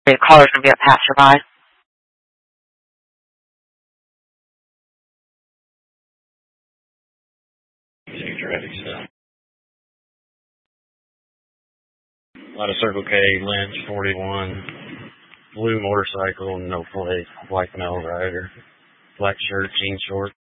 The caller's going to be a passerby. Traffic stop. A lot of Circle K, Lynch, 41, blue motorcycle, no plate, white male rider, black shirt, jean shorts.